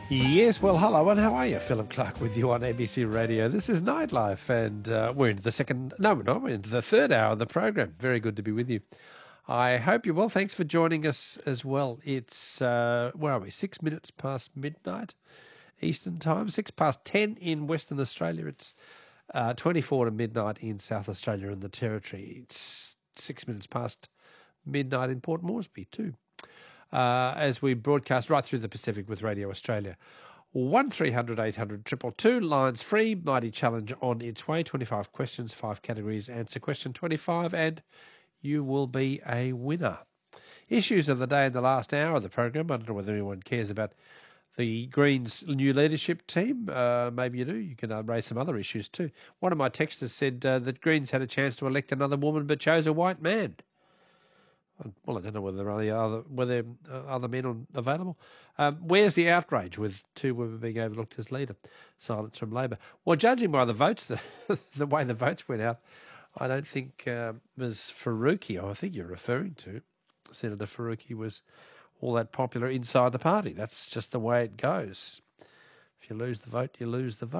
Yes, well, hello, and how are you? Philip Clark with you on ABC Radio. This is Nightlife, and we're into we're into the third hour of the program. Very good to be with you. I hope you're well. Thanks for joining us as well. It's, where are we, 6 minutes past midnight Eastern Time, 6 past 10 in Western Australia. It's 24 to midnight in South Australia and the Territory. It's 6 minutes past midnight in Port Moresby too. As we broadcast right through the Pacific with Radio Australia. 1300 800 222, lines free, Mighty Challenge on its way, 25 questions, 5 categories, answer question 25 and you will be a winner. Issues of the day in the last hour of the program. I don't know whether anyone cares about the Greens' new leadership team. Maybe you do. You can raise some other issues too. One of my texters said that Greens had a chance to elect another woman but chose a white man. Well, I don't know whether there are other men available. Where's the outrage with two women being overlooked as leader? Silence from Labor. Well, judging by the votes, the way the votes went out, I don't think Ms. Faruqi, I think you're referring to, Senator Faruqi, was all that popular inside the party. That's just the way it goes. If you lose the vote, you lose the vote.